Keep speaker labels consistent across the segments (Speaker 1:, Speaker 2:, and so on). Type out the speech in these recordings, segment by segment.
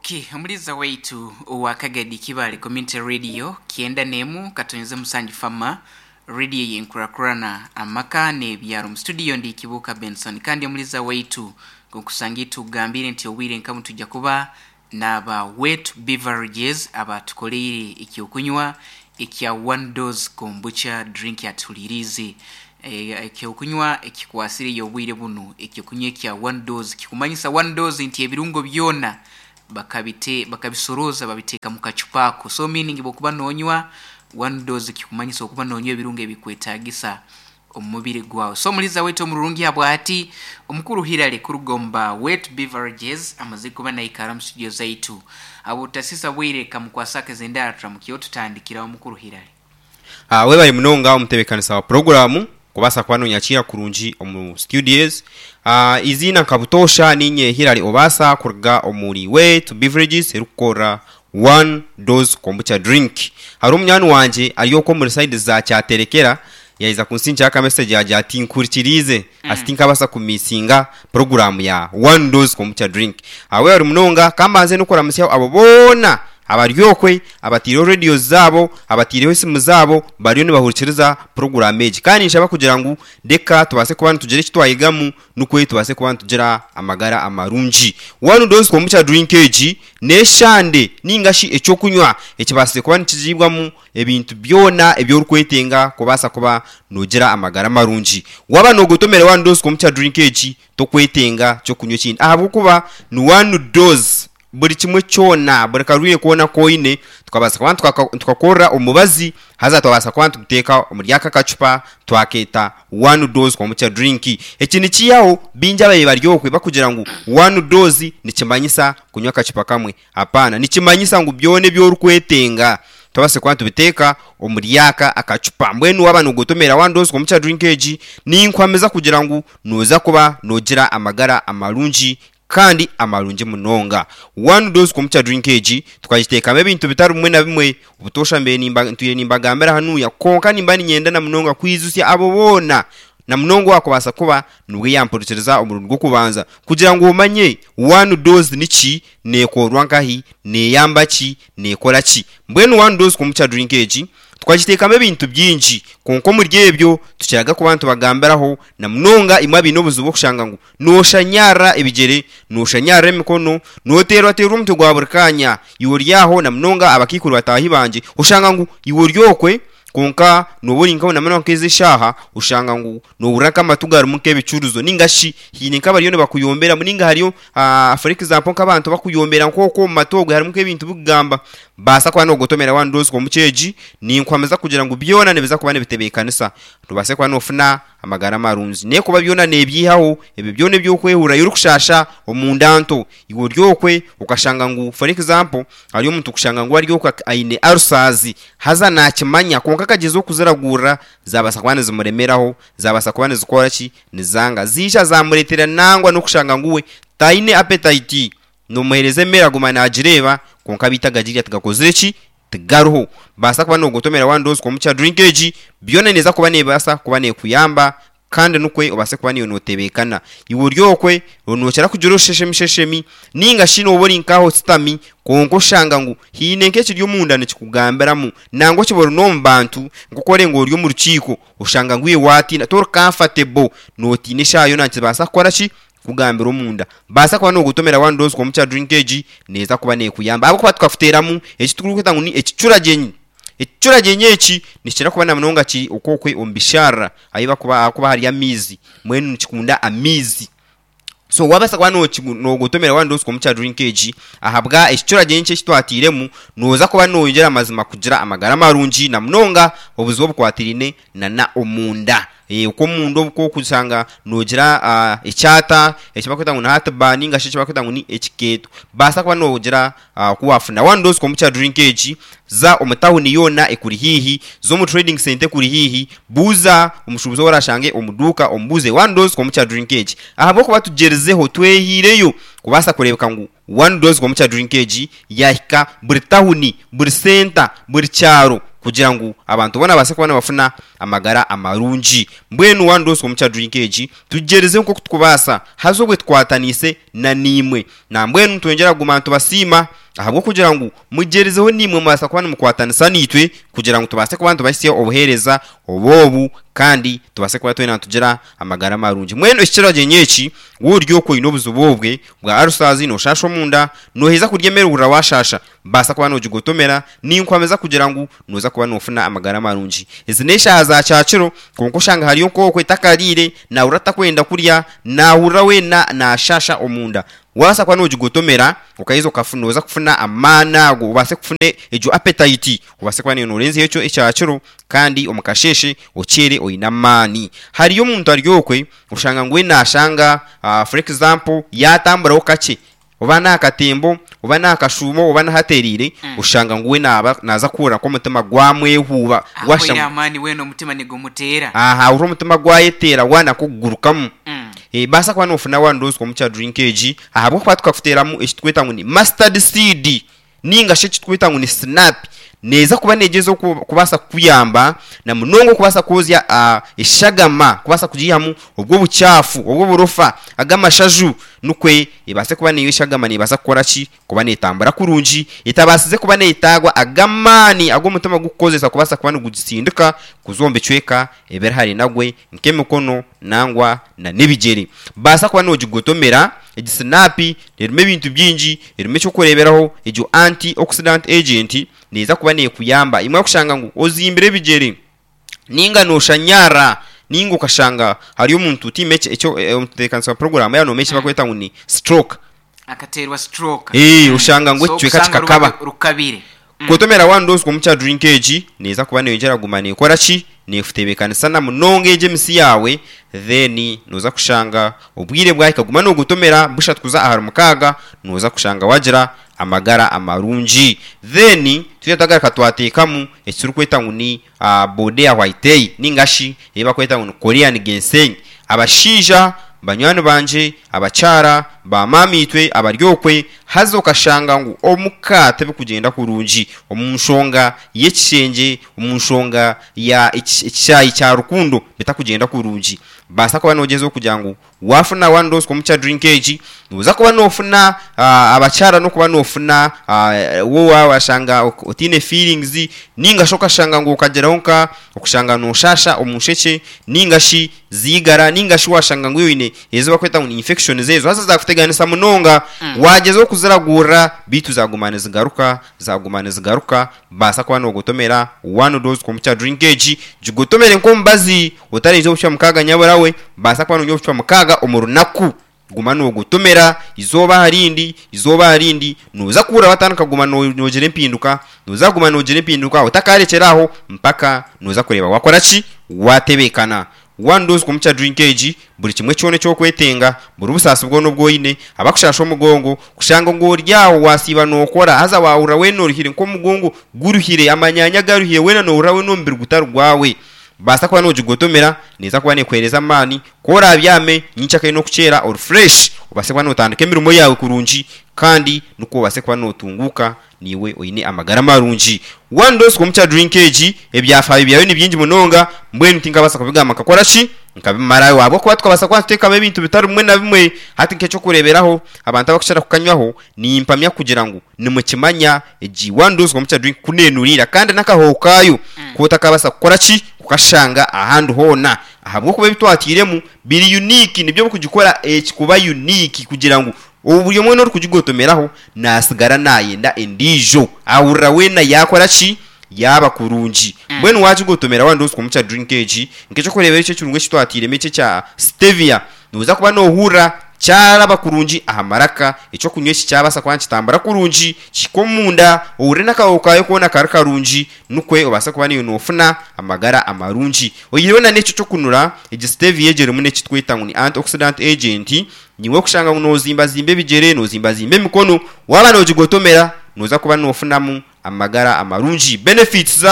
Speaker 1: Okay, omuliza waitu wakagadi kibale community radio kienda nemu katonze musanji fama radio yenkurakurana amaka ne byaro mu studio ndi kibuka Benson kandi omuliza waitu kukusangitu gambire nti owire nkamu tujja kuba naba wet beverages abatukolere ikyokunywa ikya one dose kombucha drink ya tulirizi ikyokunywa ikikwasire yobwire buno ikyokunywa ikya one dose kikumanyisa one dose nti ebirungo byona bakabisoroza babiteka mu kacupako so meaning bokuba nonywa one dose kikumanyisa okuba nonywa ebirungo ebikwetagisa omubiri gwawo so muliza wetu omurungi abwati omukuru Hilary kurugomba wet beverages amazikuba na ikaramu studio zaitu abo tasisa bwire kamukwasake zendatra mukiyo tutandikira omukuru Hilary
Speaker 2: we bali munonga omutebekanisa wa programu kubasa kwano nyakira kurungi omu studios izina kabutosha ninye Hilary obasa kurga omuri wet beverages erukora one dose kombucha drink hari umunyanu wanje ariyoko muri side za cyaterekera yaiza kunsinja aka message ya ati nkurikirize asitinka basa kumisinga program ya one dose kombucha drink awe ari munonga kambanze nukora musya abobona abaryokwe abatiro radio zabo abatiro isimu zabo bariyo ne bahurikiriza program age kandi nshaba kugira ngo deka tubase kubana tugere kitwayigamu nuko tubase kubana tugera amagara amarunji one dose kombucha drink age neshande ningashi echokunywa ekibase kubana kizibwamu ebintu byona ebyo rukwetenga kubasa kuba nogera amagara marunji waba no gutomera one dose kombucha drink age tokwetenga cyo kunywa kindi ahabwo kuba ni one dose buri kimwe cyona barakaruye kubona ko ine tukabasa kwantu tukakora umubazi haza twabasa kwantu guteka umuryaka kacupa twaketa one dose kombucha drink ekini kiyaho binja baye baryokwe bakugira ngo one dose nikimanyisa kunywa kacupa kamwe apana nikimanyisa ngo byone byo rukwetenga twabase kwantu biteka umuryaka akacupa mbwenu wabana gutomera one dose kombucha drink age ninkwameza kugira ngo noza kuba nogira amagara amarunji kandi amarunje munonga one dose kombucha drink age tukajiteka mebintu bitari umwe na bimwe ubutosha mbe nimbagambera hanuya konka nimbani nyenda na munonga kwizusya abobona na munongo wako basa kuba nubwe yamporitereza umurungu gwo kubanza kugira ngo umanye one dose niki nekorwa nkahi ne yambaki nekora ki mbwenu one dose kombucha drink age twajiteka mebintu byinji konko muri gebyo tukiraga ku bantu bagamberaho na munonga imwa binobuzo bwo kushanga ngo noshanyara ebigere noshanyara emikono noterwa terumtu gwa burkanya yuryaho na munonga abakikuru batahibanje ushanga ngo iworyokwe konka noburi nkaho na munonga kezeshaha ushanga ngo noburaka matugaru muke bicuruzo ningashi hininka bariyo bakuyombera muninga hariyo Afrika example kabantu bakuyombera nkoko mu matogwe hari muke bintu bugamba basa kwa no gutomera one dose ko muceji ninkwameza kugira ngo byona nebeza kubane bitebekanisa tubase kwa nofuna amagara marunzi ne kuba byona nebyihaho ebe byone byo kwehura yurukushasha omundanto iworyokwe ukashanga ngo for example hariyo muntu kushanga ngo ariyo aine arsazi haza nakimanya konka kagezo kuziragura zabasa kwane zimuremeraho zabasa kwane zikora ki nizanga zisha zamuretera nangwa no kushanga nguwe taine appetite no muhereze mera gumana ajireba konka bitagajiri atagakozere ki tigaruho basa kuba no gutomera one dose kombucha drink age byone neza kuba nebasa kuba ne kuyamba kandi nukwe obase kuba niyo notebekana iburyokwe onokera kujurosheshe misheshemi ninga shino obori nkaho stami konko shanga ngo hinenke kiryo munda nikugamberamu nango kiboro no mbantu ngokore ngo ryo mu ruciko ushanga ngwiye wati na tor comfortable notinisha yo nakibasa kora ki kugambira omunda basa kwa no gutomera one dose kombucha drink age neza kuba ne kuyamba abo kuba tukafuteramu ekiturukweta ngo ni ecura jenye eki nikira kuba na munonga ki okokwe ombishara ayiba kuba hari amizi mwenu nikikunda amizi so wabasa kwa no gutomera one dose kombucha drink age ahabwa ecura jenye kitwatiremu noza kuba nongera amazima kugira amagara marunji na munonga obuzo bukwatirine na omunda uko mundo uko kusanga nogira icyata ekibakweta ngo hata baninga shikibakweta ngo ni etiketo basa kwa nogira kuwafuna one dose kombucha drink age za omutahuni yona ekuri hihi zo mu trading center kuri hihi buza umushubuzo warashange omuduka ombuze one dose kombucha drink age ahabo kuba tugerezeho twehireyo kubasa kurebeka ngo one dose kwa mucha drinkage yahika buri tahuni buri center buri cyaro kugira ngo abantu bona base kubana bafuna amagara amarunji mbwenu one dose kwa mucha drinkage tugereze nko twubasa hazobwe twatanise na nimwe na mbwenu twongera gumantu basima ahabwo kugira ngo mugerezeho nimwe mubasa kubana mukwatanisa nitwe kugira ngo tubase kubantu basiye obuhereza obobu kandi tubase kuba twena tugira amagara marunji mweno ikiraje nyeki wuryo ko inobuzubobwe bwa arusazi no shasho munda no heza kuryemera urawashasha basa kuba no jugotomera ninkwameza kugira ngo noza kuba nofuna amagara marunji izinesha hazacaciro konko shanga hariyo ko kwetakarire na urata kwenda kurya na urawe na shasha omunda wasa kwa noju gotomera ukayizo kafunoza kufuna amana go ubase kufune ejo appetite ubase kwa nino renzi hecho icyaciro kandi omukasheshe ocere oinamani hariyo muntu aryokwe ushanga ngwe nashanga for example yatambura okache ubana akatembo ubana akashumo ubana haterire ushanga ngwe naza kura ko mutima gwamwe huba
Speaker 1: washanga amani weno mutima nigo mutera
Speaker 2: uro mutima gwayetera wana kugurukamu basa kwa nofuna one dose kwa mucha drinkage ahabwo kwa tukafuteramu ekitweta ngo ni mustard seed ninga shekitweta ngo ni snap neza kuba negezo kubasa kuyamba na munongo kubasa kozya ishagama kubasa kujihamu ubwo bucyafu ubwo burofa agamashaju nukwe ibase kuba ne ishagama ne basa korachi kuba netambara kurunji itabasize kuba netagwa agamani ago mutama gukozesa kubasa kuba no gusindika kuzombe cweka ebera hari nagwe nkemukono nangwa na nebigeri basa kuba no jigotomera egisnapi lerime bintu byinji lerime cyo kureberaho ejo antioxidant agent neza kuba ne kuyamba imwe kushanga ngo ozimbire bigeri ninga no shanyara ningo kashanga hariyo umuntu utimeche echo umutekansa program ya no meche bakweta ngo ni stroke
Speaker 1: akaterwa stroke
Speaker 2: ushanga ngo cweka kikakaba
Speaker 1: rukabire
Speaker 2: kotomera one dose ko mucha drinkage neza kuba ne yongera gumane korachi nefutebekana sana munonge jemisi yawe then noza kushanga ubwire bwahika gumana gutomera bushatkuza ahari mukaga noza kushanga wagira amagara amarunji then tuyatagara katwatekamu ekiri kweta nguni bode ya white ningashi eba kweta nguni Korean ginseng abashija banywani banje abacara ba mamitwe abaryokwe hazo kashanga ngo omukate bikugenda kurunji omunshonga yekishenje omunshonga ya icyayi cya rukundo bitakugenda kurunji basa ko banogezo kujangu wafuna one dose ko mucha drinkage uza ko banofuna abacara no kuba nofuna wo washanga otine feelings ninga shoka shanga ngo ukageraonka okushanga no shasha omusheke ningashi zigara ningashi washanga ngo yine yezo bakweta ngo infection zezo hasa zakuteganisa munonga wagezo kuziragura bitu zagumane zigaruka basa ko banogotomera one dose ko mucha drinkage jugotomere nkombazi utarinje bucya mukaga nyabarawe basa ko banonyo bucya mukaga omurunaku gumano gutomera izoba harindi nuza kura batanka gumano nogere mpinduka nuza gumano nogere mpinduka utakarekeraho mpaka nuza kureba wakorachi watebekana one dose ko mucha drinkage buri kimwe cyone cyo kwetenga buri busasa bwo no bwoyine abakushasha umugongo kushanga ngo ryaho wasiba nokora haza wahura weno ruhire nko mugongo guruhire amanyanya garuhire wena no urawe no mbiri gutarugwawe basa kwa no jugotomera neza kwa ne kwereza amani kora byame nyincha kaino kuchera or fresh ubase kwa no tandike mirimo yawe kurunji kandi nuko base kwa no tunguka niwe oyine amagara marunji one dose ko mucha drinkage ebyafa byawe ni byinji munonga mbwe ntinga basa kubigama kakora chi nkabimarayo wabo kwa twabasa kwa teka ibintu bitari umwe na bimwe hati nkecho kureberaho abantu abakushara kukanywaho ni impamya kugira ngo ni mukimanya eji one dose ko mucha drink kunenurira kandi nakahokayo kota kabasa gukora chi ukashanga ahandu hona ahabwo kuba bitwatiremu biri unique nibyo bukugikora kuba unique kugira ngo uburyo mwe no kujigotomeraho nasigara nayenda endijo ahura wena yakora chi yaba kurunji bwenu waje gutomera one dose ko mucha drinkage nkecho kurebera icyo kirungwe kitwatire mece cya stevia nuza kuba no hura cyara bakurunji ahamaraka icyo kunyeshi cyabasa kwa kitambara kurunji kikomunda urena kaokayo kona karunji nukwe ubasa kuba niyo nofuna amagara amarunji oyibona necho cyo kunura stevia yegere mune kitwita ngo ni antioxidant agent niwe kushanga ngo nozimba zimbe bigere nozimba zimbe mikono waba no jigotomera noza kuba nofunamu amagara amarunji benefits zayo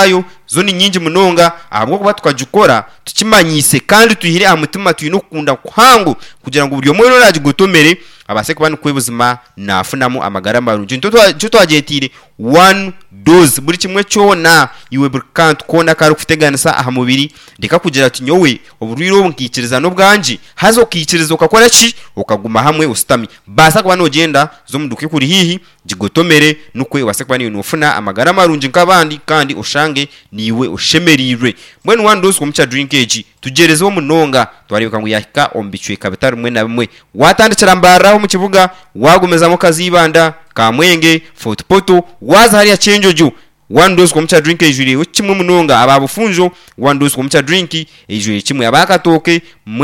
Speaker 2: zo ni nyingi munonga ahabwo kuba tukajukora tukimanyise kandi tuhire amutima tuyino kunda kwangu kugira ngo buri omwe raje gutomere abase kuba n'ukwebuzima nafunamo amagara marungi cyo twagetire one dose buri kimwe cyona iwe burkant kona kari kuteganisa aha mubiri ndeka kugira tunyowe oburiro nkikiriza no bwanje hazo kikiriza ukakora ki ukaguma hamwe usitami basa kuba nogenda zo muduke kuri hihi jigotomere nukwe wase kuba niyo nufuna amagara marungi nk'abandi kandi ushange niwe ushemerirwe mwene one dose kumcha drinkage tugerezeho munonga twaribika ngo yahika ombicwe kabitari rumwe na bimwe watandikira mbaraho mu kibuga wagumeza mu kazibanda kamwenge footpoto waza hariya chenjojo one dose kumcha drink ejuri kimwe munonga ababufunjo one dose kumcha drink ejuri kimwe abakatoke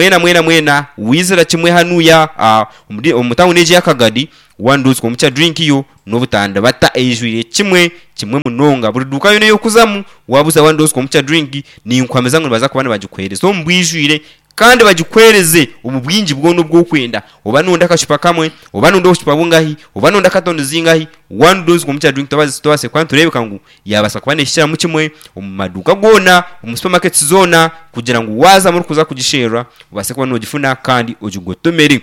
Speaker 2: mwena wizira kimwe hanuya umutawu neje yakagadi one dose kumcha drink yo nobutanda bata ejuri kimwe munonga buri duka yo neyo kuzamu wabuza one dose kumcha drink ni nkwameza ngo baza kubana bagikwereza so mbwijwire kandi bagikwereze ububwinji bwono bwo kwenda obanonda kashipa kamwe obanonda kashipa bungahi obanonda katondo zingahi one dose kumcha drink tobase kwantu turebeka ngo yabasa kubane shira mu kimwe maduka gona mu supermarket zona kugira ngo waza muri kuza kugishera ubase kubana ogifuna kandi ojugotomeri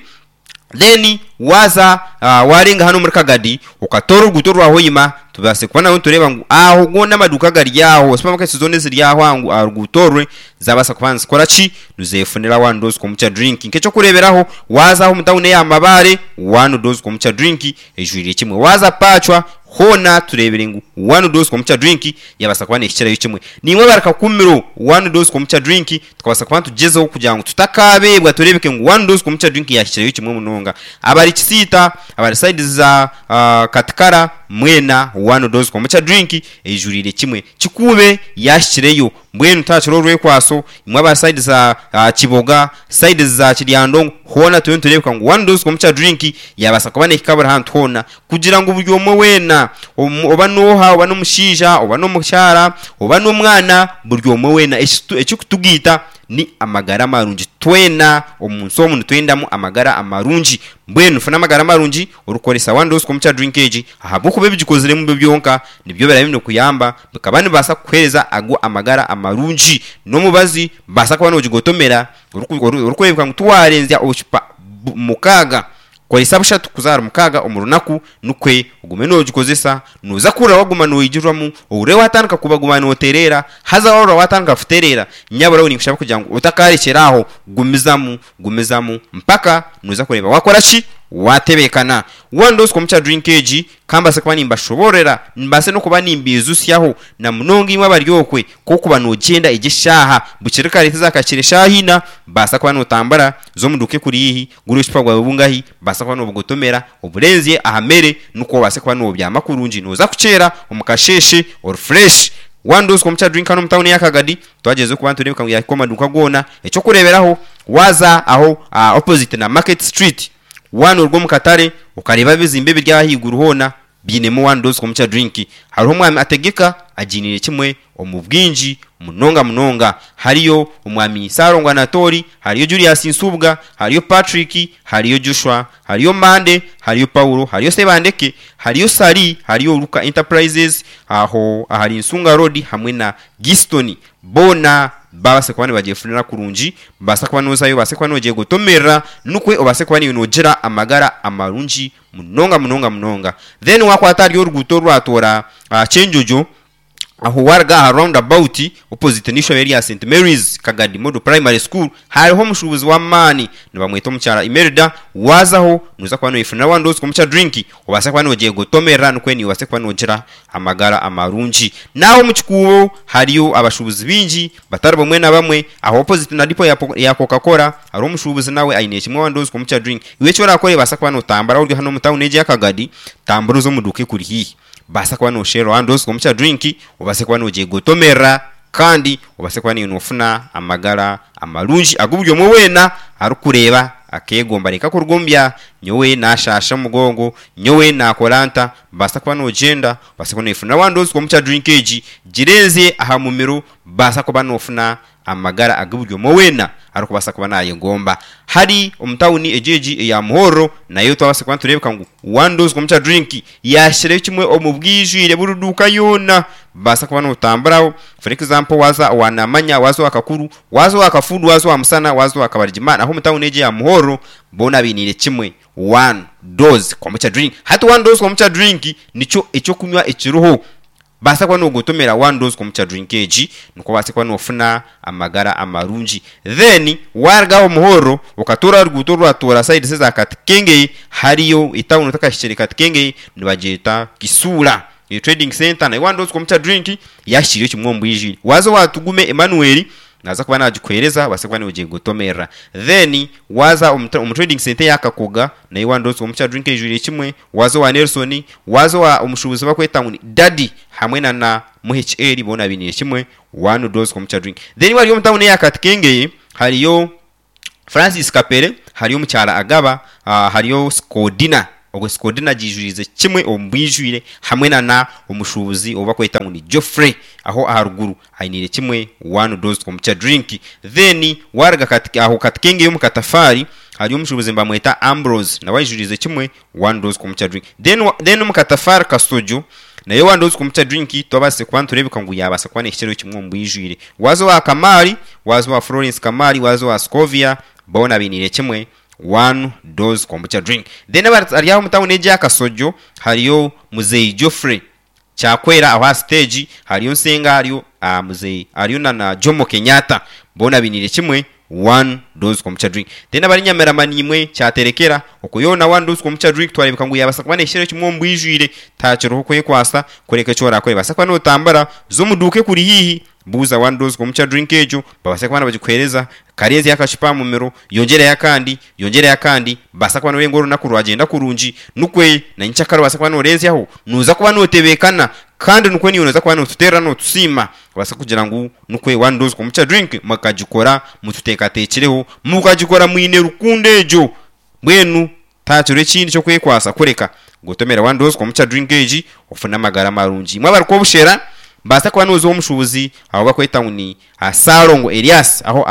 Speaker 2: then waza waringa hano muri kagadi ukatora ugutorwa hoyima tubase kubana tureba ngo aho gona maduka gari yaho supermarket zone ziri yaho angu arugutorwe zabasa kubanza korachi nuzefunira one dose kumcha drink nkecho kureberaho waza aho mutawune ya mabare one dose kumcha drink ejwiri kimwe waza pachwa hona turebere ngo one dose kumcha drink yabasa kubana ikira y'ikimwe nimwe baraka kumiro one dose kumcha drink tukabasa kubana tugezeho kugira ngo tutakabebwa turebeke ngo one dose kumcha drink yakira y'ikimwe munonga abari kisita abari side za katikara mwena one dose kumcha drink ejurire kimwe kikube yashikireyo mbwenu tachororwe kwaso imwe aba side za Kiboga side za Kiryandongo hona turebeka ngo one dose kumcha drink yabasa kubana ikabara hantu hona kugira ngo buryo mwe wena oba noha oba nomushija oba nomucyara oba nomwana buryo mwe wena ecyo kutugita ni amagara marungi twena omunsi omuntu twendamo amagara amarungi mbwenu funa amagara marungi urukoresa one dose kumcha drinkage ahabwo kube bigikozere mu byonka nibyo berabino kuyamba bakabani basa kuhereza ago amagara amarungi no mubazi basa kubana ugigotomera urukwebwa ngo tuwarenzya ochipa mukaga kwa isabu shatu kuzara mukaga umurunaku nukwe ugume no gikozesa nuza kura waguma no yijirwamu ure watanka kubaguma no terera haza wora watanka futerera nyabura uni kushaka kugira ngo utakarekeraho gumizamu mpaka nuza kureba wakorachi watebekana one dose kumcha drinkage kamba se kwani mbashoborera mbase no kuba nimbizu syaho na munongi imwe baryokwe ko kuba no genda igishaha bukireka leta zakakiresha hina basa kwa no tambara zo muduke kuri yihi guru shipagwa bungahi basa kwa no bugotomera uburenzie ahamere nuko base kwa no byama kurunji noza kucera umukasheshe or fresh one dose kumcha drink hano mtawuni yakagadi twageze ku bantu rebeka yakoma duka gona ecyo kureberaho waza aho opposite na Market Street one urwo mukatare ukareba bizimbe byahigura hona binemo one dose kumcha drink hariho umwami ategeka ajinire kimwe omubwinji munonga hariyo umwami Sarongwa Natori hariyo Julius Nsubwa hariyo Patrick hariyo Joshua hariyo Mande hariyo Paulo hariyo Sebandeke hariyo Sari hariyo Luka Enterprises aho ahari Nsunga Road hamwe na Gistoni bona base kwani bagifunira kurunji basa kwanoza yo base kwanoje gutomera nukwe obase kwani yinojira amagara amarunji munonga then wakwatari yo ruguto rwatora chenjojo aho warga around about opposite nisho area St Mary's Kagadi Model Primary School hariho mushubuzi wa mani nibamweto mucyara Imelda wazaho nuza kwano ifuna one dose kumcha drink obase kwano je gutomera nukwe ni wase kwano gira amagara amarunji naho mukikubo hariyo abashubuzi binji batarabo mwe na bamwe aho opposite na dipo ya Coca-Cola hariho mushubuzi nawe ayine kimwe one dose kumcha drink iwe cyo rakore basa kwano tambara uryo hano mutawu neje yakagadi tambaro zo muduke kuri hihi basa kwa no share one dose kumcha drink ubase kwa no je gutomera kandi ubase kwa ni nofuna amagara amarunji agubyo mwe wena arukureba akegomba reka kurgumbya nyowe nashasha mugongo nyowe nakoranta basa kwa no genda basa kwa no ifuna one dose kumcha drinkage jirenze aha mumiro basa kwa no funa amagara agubyo mwe wena ariko basa kuba naye ngomba hari omutawuni ejeji ya muhoro nayo twabasa kuba turebeka ngo one dose ko mucha drink yashire kimwe omubwijire buruduka yona basa kuba no tambaraho for example waza wanamanya wazo akakuru wazo akafudu wazo amusana wazo akabarijimana aho omutawuni eje ya muhoro bona binire kimwe one dose ko mucha drink hata one dose ko mucha drink nico echo kunywa ekiruho basa kwa no gutomera one dose ko mucha drink eji nuko basa kwa no funa amagara amarunji then warga omuhoro ukatora rugutorwa tora side seza katikenge hariyo itawuno takashire katikenge nibajeta kisura iyo trading center na one dose ko mucha drink yashiriyo kimwombo yiji wazo watugume Emmanuel naza kuba najikwereza basa kwa no gutomera then waza trading center yakakoga na one dose ko mucha drink eji kimwe wazo wa Nelson wazo wa umushubuzi bakweta ngo daddy hamwe na muHL bona binire kimwe one dose ko mucha drink then wari yo mutawune yakatikenge hariyo Francis Kapere hariyo mucyara agaba hariyo Skodina ogwe Skodina jijurize kimwe ombwijwire hamwe na umushubuzi obakweta ngo ni Geoffrey aho aharuguru ainire kimwe one dose ko mucha drink then warga katika aho katikenge yo mukatafari hariyo umushubuzi mbamweta Ambrose na wajurize kimwe one dose ko mucha drink then mukatafari kastojo nayo one dose ko mucha drink twabase kwa turebeka ngo yabasa kwa nekero kimwe mbwijwire wazo wa Kamari wazo wa Florence Kamari wazo wa Scovia bona binire kimwe one dose ko mucha drink then ariyaho mutawune je akasojo hariyo Muzei Geoffrey chakwera aho stage hariyo Nsenga hariyo Muzei hariyo na Jomo Kenyatta bona binire kimwe one dose ko mucha drink then abari nyameramani imwe cyaterekera ukuyona one dose ko mucha drink twarebeka ngo yabasa kubane shero kimwe mbwijwire tacero ko yekwasa kureka cyora ko basa kwa no tambara zo muduke kuri hihi buza one dose ko mucha drink ejo babasa kwa bagikwereza karezi yakashipa mumero yongera yakandi basa kwa no ngoro nakuru agenda kurunji nukwe na nchakaro basa kwa no rezi aho nuza kuba no tebekana kandi nukwe niyo nuza kuba no tutera no tusima basa kugira ngo nukwe one dose ko mucha drink makajikora mututeka tekireho mukajikora mwine rukunde ejo bwenu tacyo kindi cyo kwekwasa kureka gutomera one dose ko mucha drink eji ofuna magara marunji mwabari ko bushera basa kwa nuzo omushubuzi aho bakweta nguni Sarongo Elias aho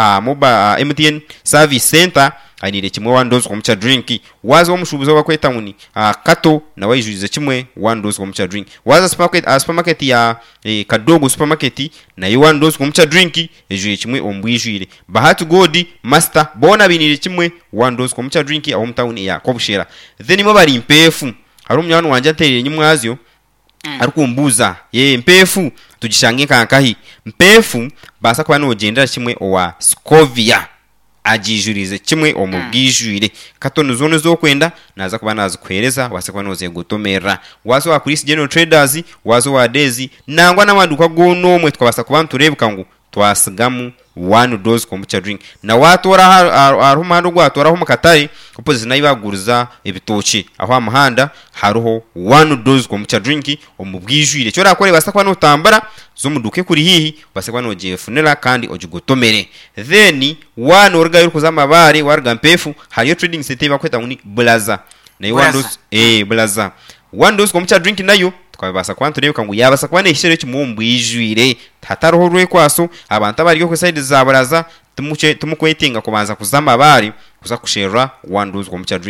Speaker 2: MTN service center ainire kimwe one dose ko mucha drink wazo omushubuzi bakweta nguni Kato na wayijurize kimwe one dose ko mucha drink waza supermarket ya Kadogo supermarket na one dose ko mucha drink ejure kimwe ombwijire Bahati Godi Master bona binire kimwe one dose ko mucha drink aho mtawuni ya kobushera then mo bari impefu hari umwana wanje atereye nyumwazyo arikumbuza ye mpefu tugishange kankahi mpefu basa kwa no gendera kimwe owa Scovia ajijurize kimwe omubwijwire katono zone zo kwenda naza kuba nazikwereza basa kwa noze gutomera wazo wa Chris General Traders wazo wa Dezi nangwa namaduka gono mwe twabasa kuba turebuka ngo twasigamu one dose ko mucha drink na watora arumando gwatora ho mukatari opposite nayo baguruza ibitoki aho amahanda haruho one dose ko mucha drink omubwijwire cyo rakore basa kwa no tambara zo muduke kuri hihi basa kwa no jefunera kandi ojugotomere then one orga yo kuzamabare warga mpefu hariyo trading center bakweta nguni Blaza na one dose Blaza one dose ko mucha drink nayo twabasa kwa tureka ngo yabasa kwa neshero cy'umumbwijwire tataroho rwe kwaso abantu abari yo side za Blaza tumukwetinga kubanza kuzama bari kuza kushera one dose ko mucha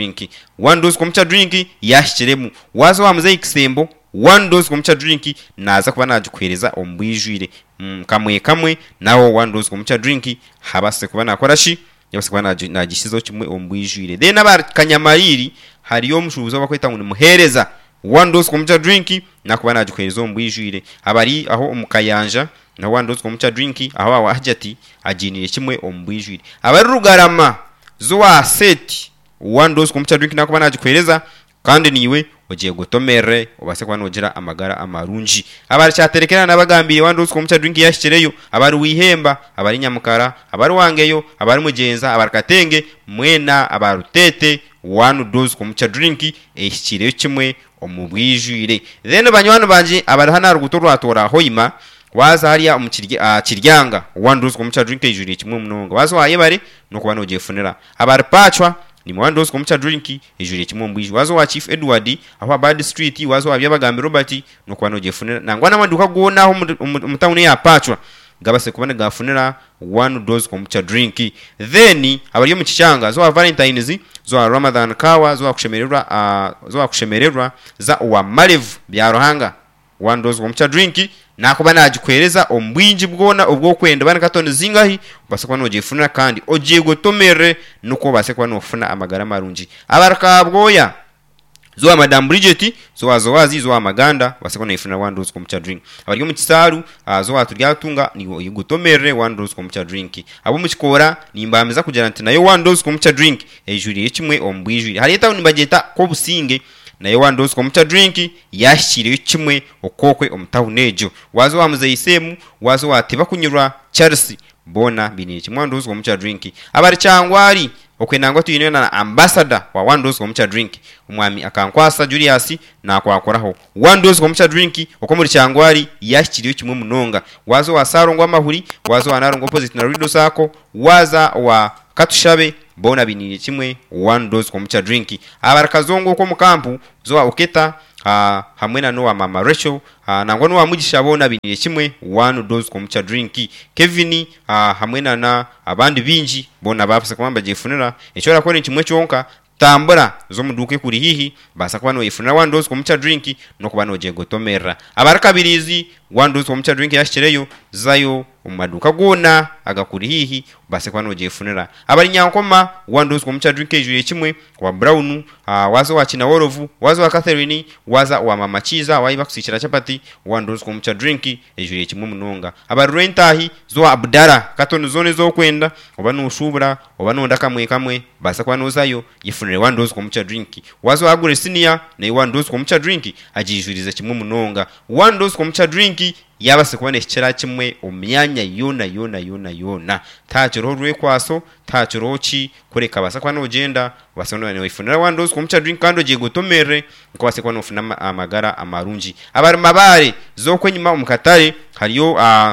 Speaker 2: drink yashiremu wazo wa Muzei Kisembo one dose ko mucha drink naza kuba najikwereza ombwijwire kamwe naho one dose ko mucha drink habase kuba nakorashi yabase kuba nagishizo kimwe ombwijwire then abakanyamariri hariyo mushubuzo bakweta ngo muhereza one dose ko mucha drink nakuba najikwereza ombwijwire abari aho umukayanja na one dose ko mucha drink aho awahajati ajinire kimwe ombwijwire abari rugarama zo wa set one dose ko mucha drink nakuba najikwereza kandi niwe ogiye gutomere obase kwa nogira amagara amarunji abari cyaterekera nabagambire one dose ko mucha drink yashireyo abari wihemba abari nyamukara abari wangeyo abari mugenza abari katenge mwena abarutete one dose ko mucha drink eshireyo kimwe omubwijwire then banywano banje abari hana rugutorwa tora hoima waza hariya Kiryanga one dose ko mucha drink ejuriye kimwe munonga wazo waye bari no kuba no jefunera abari pachwa ni one dose ko mucha drink ejuriye kimwe mbwijwe wazo wa Chief Edward aho Bad Street wazo wa byabagambe Robert no kuba no jefunera nangwa namaduka gona aho umutawune ya pachwa gabase kubane gafunira 1 dose komucha drink. Then abariyo mu kicyanga zo Valentines zo Ramadan kawa zo kushemererwa za wa Malevu bya Ruhanga 1 dose komucha drink nakuba najikwereza ombwinji bwona ubwo kwenda bana katone zingahi basekwa no jifunira kandi ogiye gotomere nuko basekwa no funa amagara marunji abaraka bwoya zo Madam Bridget zo azowazi zo amaganda basekwa no ifuna 1 dose komucha drink abariyo mu kisaru zo aturyatunga ni yugutomere 1 dose komucha drink abo mu kikora nimbameza kugera nti nayo 1 dose komucha drink ejuriye kimwe ombwijuri hari eta nibageta ko businge nayo 1 dose komucha drink yashiriye kimwe okokwe omutahunejo wazo wamuze isemu wazo watiba kunyura Chelsea bona biniki 1 dose komucha drink abari cyangwari okwenangwa tuyine na ambassador wa 1 dose komucha drink umwami akankwasa Julius na kwakoraho 1 dose komucha drink okomuri cyangwari yashiriye kimwe munonga wazo wasarongwa amahuri wazo wanarongwa opposite na rido sako waza wa katushabe bona binini kimwe 1 dose komucha drink abarakazongo ko mukampu zo oketa hamwe na no mama Rachel nangwa no wamugisha bona binini kimwe 1 dose komucha drink Kevin hamwe na abandi binji bona bapse kwamba jefunira icyo rakora kimwe cyonka tambura zo muduke kuri hihi basa kwano ifunira 1 dose komucha drink no kubano je gotomera abarakabirizi 1 dose komucha drink yashireyo zayo umaduka gona agakuri hihi base kwano je funira abari nyankoma 1 dose komucha drink ejuriye kimwe wa Brown wazo wakina Worovu wazo wa Catherine waza wa mama Chiza wayiba kusikira chapati 1 dose komucha drink ejuriye kimwe munonga abari rentahi zo Abdara katono zone zo kwenda obano ushubura obano ndakamwe basa kwano zayo yifunire 1 dose komucha drink wazo agure senior na 1 dose komucha drink ajijuriza kimwe munonga 1 dose komucha drink yabase kubane kira kimwe omyanya yona tachiro rwe kwaso tachiro chi kureka basa kwano genda basonwa ne ifunira 1 dose komucha drink kando je gotomere ko base kwano funa amagara amarunji abari mabare zo kwenyima umukatare hariyo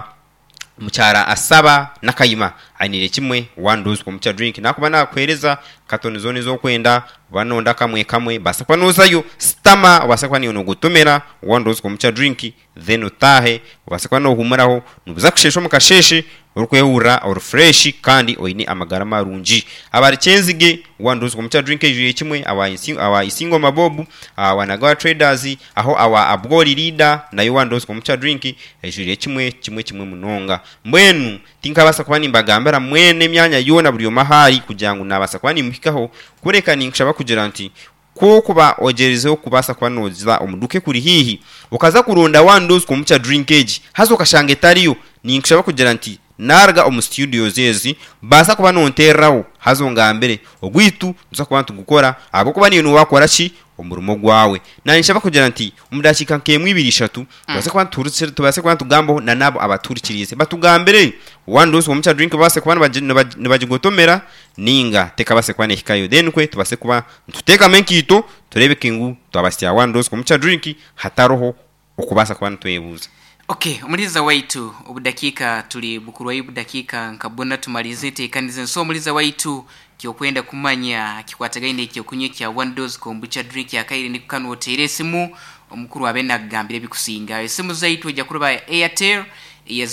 Speaker 2: mucyara asaba nakayima ainire kimwe 1 dose komucha drink nakuba nakwereza katoni zone zo kwenda banonda kamwe basakwa nozayo stama basakwa ni onogutomera 1 dose komucha drink then utahe basakwa no humaraho nubuza kushesho mukasheshe urukwehura or fresh kandi oine amagara marunji abari cenzige 1 dose komucha drink ejuye kimwe awa isingo mabobu wanagawa traders aho awa abgoli leader nayo 1 dose komucha drink ejuye kimwe munonga mbwenu tinka basakwa ni mbagambara mwene myanya yona buri mahari kujangu nabasakwa ni mpikaho kureka ni nshaba kugira nti ko kuba ogerezeho kubasa kwanoza umuduke kuri hihi ukaza kurunda 1 dose komucha drinkage hazo kashange tariyo ni nshaba kugira nti narga omu studio zezi basa kuba nonteraho hazo ngambere ogwitu nza kwantu gukora abo kuba ni wakora ki omurumo gwawe na nshaba kugira nti umudakika nkemwe 2-3 basa kwantu turutse tubase kwantu gambo na nabo abaturikirize batugambere 1 dose komucha drink base kuba bajigotomera ninga teka base kwane hikayo then kwe tubase kuba tuteka menkito turebe kingu twabasya 1 dose komucha drink hataroho okubasa kwantu twebuza.
Speaker 1: Okay, umuliza waitu ubudakika tuli bukuru wa ubudakika nkabona tumalize tekanize so umuliza waitu kyokwenda kumanya kikwatagaine kyokunye kya 1 dose komucha drink yakaire ni kanu oteresimu omukuru abena gambire bikusinga esimu zaitu ojja kuruba Airtel ya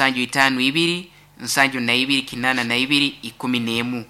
Speaker 1: 0 nsanju na 2 kinana na 2 11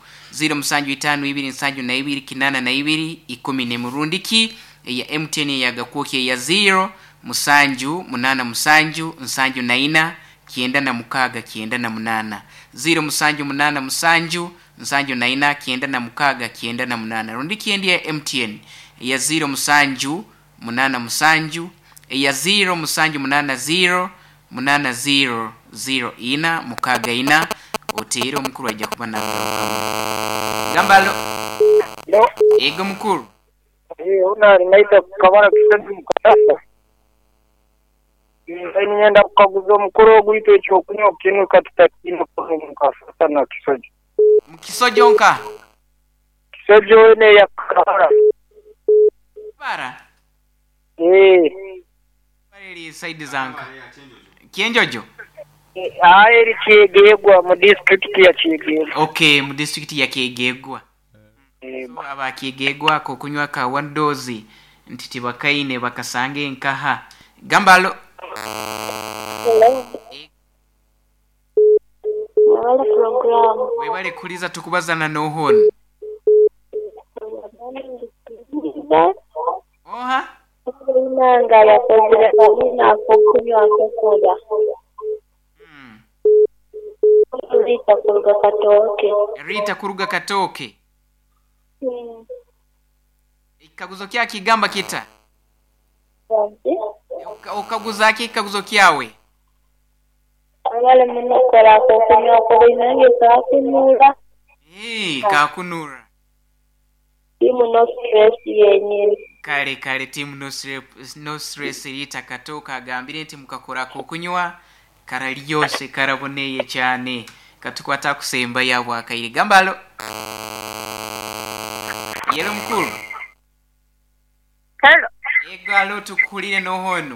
Speaker 1: 0 na 2 kinana na 2 11 rundiki ya MTN ya gakoke ya 0 musanju munana musanju nsanju na 4 kienda na mukaga kienda na munana 0 musanju munana musanju nsanju na 4 kienda na mukaga kienda na munana rundiki endi ya MTN ya 0 musanju munana musanju ya 0 musanju munana 0 munana 0 0 ina mukaga ina otero mukuru ajja kubana gambalo
Speaker 3: no
Speaker 1: ego mukuru
Speaker 3: una naita kabara kisandu mukasa nyenda kukaguza mukuru ogwito ekyo kunyo kinu katutakino ko mukasa na kisojo
Speaker 1: mukisojo nka
Speaker 3: kisojo ne ya kabara
Speaker 1: bari side zanka kienjojo
Speaker 3: eri Kigegwa mu district ya Kigegwa.
Speaker 1: Okay, mu district ya Kigegwa. So aba Kigegwa ko kunywa ka 1 dose ntiti bakaine bakasange nkaha gambalo
Speaker 4: wale programu.
Speaker 1: Webale kuliza tukubazana nohon. Oha?
Speaker 4: Inanga yakozere kabina kukunywa kokola. Rita kuruga katoke.
Speaker 1: Rita kuruga katoke. Ikaguzo kya kigamba kita. Okaguza ki ikaguzo kyawe.
Speaker 4: Wale munokora kukunywa ko inange kakunura.
Speaker 1: Kakunura.
Speaker 4: Timu no stress yenye.
Speaker 1: Kale timu no stress Rita katoka agambire nti mukakora kukunywa karalyose karaboneye cyane katukwata kusemba yabo akayiri gambalo. Yelo mkuru.
Speaker 4: Hello.
Speaker 1: Egalo tukulire nohonu.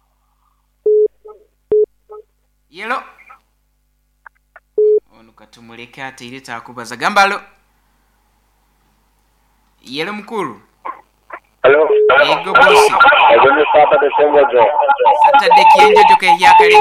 Speaker 1: Yelo. Onu katumuleka ate ile takubaza gambalo. Yelo mkuru.
Speaker 3: Hello.
Speaker 1: Ego bosi.
Speaker 3: Agone Saturday sengojo.
Speaker 1: Saturday kienjo joke yakale